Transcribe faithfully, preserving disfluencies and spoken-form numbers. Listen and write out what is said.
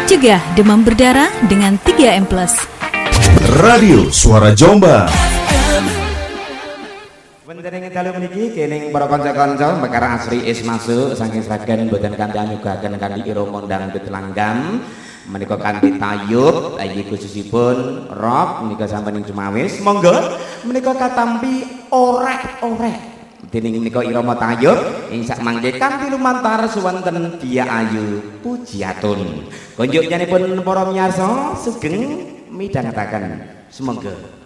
Cegah demam berdarah dengan tiga M plus. Radio Suara Jombang. Wonten ing dalu mriki kening para kanca-kanca perkara asri is masuk saking sragen boten kanthi anyugaken kanthi irama dangdut langgam menika kanthi tayub iki khususipun rock menika sampun ing Cumawis monggo menika katampi orek-orek dening menika irama tayub ing sak mangke kanthi lumantar suwenten Dia Ayu Pujiatun konjuk nyanipun para miyarsa sugeng midhangetaken semonggo.